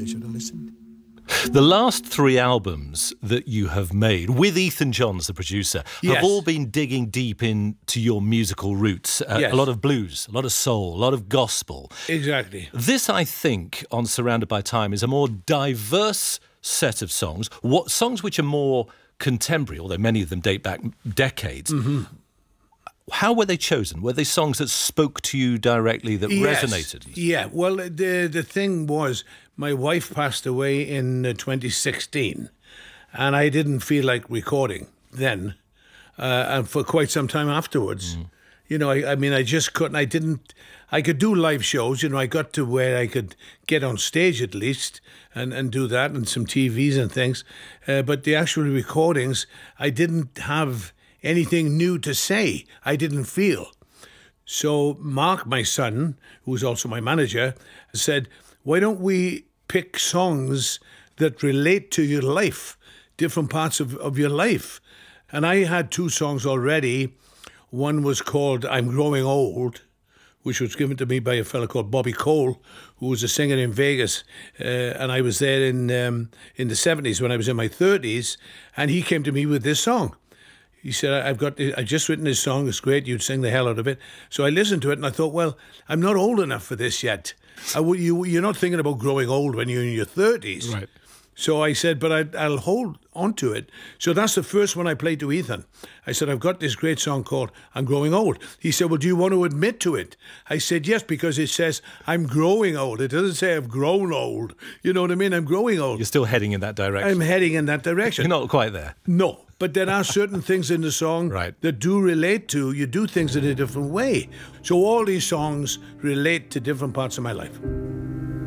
should have listened. The last 3 albums that you have made, with Ethan Johns, the producer, have all been digging deep into your musical roots. A lot of blues, a lot of soul, a lot of gospel. Exactly. This, I think, on Surrounded by Time, is a more diverse set of songs. Songs which are more contemporary, although many of them date back decades. Mm-hmm. How were they chosen? Were they songs that spoke to you directly, that resonated? Yeah, well, the thing was, my wife passed away in 2016, and I didn't feel like recording then, and for quite some time afterwards. You know, I mean, I just couldn't, I could do live shows, you know, I got to where I could get on stage at least and do that, and some TVs and things, but the actual recordings, I didn't have anything new to say. I didn't feel. So Mark, my son, who was also my manager, said, why don't we pick songs that relate to your life, different parts of your life? And I had 2 songs already. One was called I'm Growing Old, which was given to me by a fellow called Bobby Cole, who was a singer in Vegas. And I was there in the 70s when I was in my 30s, and he came to me with this song. He said, I just written this song, it's great, you'd sing the hell out of it. So I listened to it and I thought, well, I'm not old enough for this yet. You're not thinking about growing old when you're in your 30s. Right. So I said, but I'll hold on to it. So that's the first one I played to Ethan. I said, I've got this great song called I'm Growing Old. He said, well, do you want to admit to it? I said, yes, because it says I'm growing old. It doesn't say I've grown old. You know what I mean? I'm growing old. You're still heading in that direction. I'm heading in that direction. You're not quite there. No. But there are certain things in the song that do relate to, you do things in a different way. So all these songs relate to different parts of my life.